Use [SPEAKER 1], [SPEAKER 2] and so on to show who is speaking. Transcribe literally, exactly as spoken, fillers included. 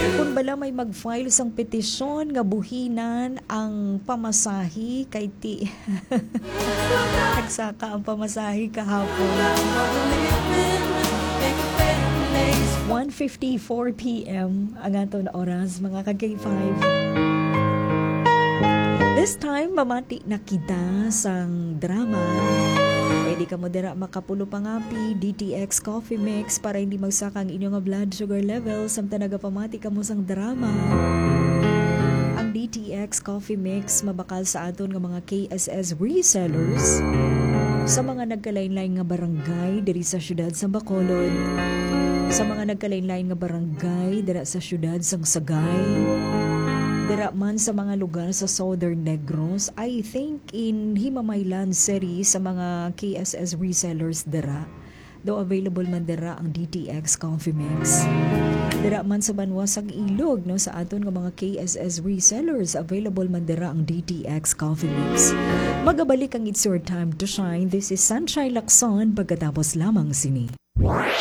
[SPEAKER 1] Kung bala may mag-file sang petisyon nga buhinan ang pamasahi kay ti nagsaka ang pamasahi kahapon. one fifty-four p.m. ang aton oras mga ka-K five. This time, mamati na kita sang drama. Pwede ka mo dira makapulo pangapi, D T X Coffee Mix para hindi magsaka ang inyong blood sugar level samtang nagapamati ka mo sang drama. Ang D T X Coffee Mix mabakal sa aton nga mga K S S resellers sa mga nagkalain-lain nga barangay diri sa syudad sa Bacolod, sa mga nagkalain-lain nga barangay dira sa syudad sang Sagay, dira man sa mga lugar sa Southern Negros, I think in Himamaylan City sa mga K S S resellers dira. Though available man dira ang D T X Coffee Mix. Dira man sa Banwasang Ilog no sa aton nga mga K S S resellers, available man dira ang D T X Coffee Mix. Magabalik ang It's Your Time to Shine. This is Sunshine Lacson pagkatapos lamang sini.